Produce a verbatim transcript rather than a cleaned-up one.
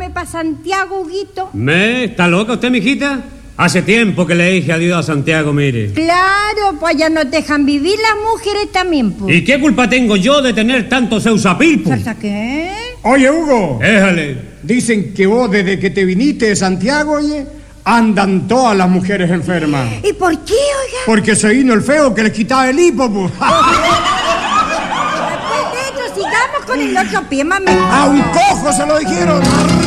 llévame para Santiago, Huguito. ¿Me? ¿Está loca usted, mijita? Hace tiempo que le dije adiós a Santiago, mire. Claro, pues allá no dejan vivir las mujeres también, pues. ¿Y qué culpa tengo yo de tener tanto seusapil, pues? ¿Hasta qué? Oye, Hugo. Déjale. Dicen que vos, desde que te viniste de Santiago, oye, andan todas las mujeres enfermas. ¿Y por qué, oiga? Porque se vino el feo que les quitaba el hipo, pues. Pues, Negro, sigamos con el otro pie, mami. A un cojo se lo dijeron.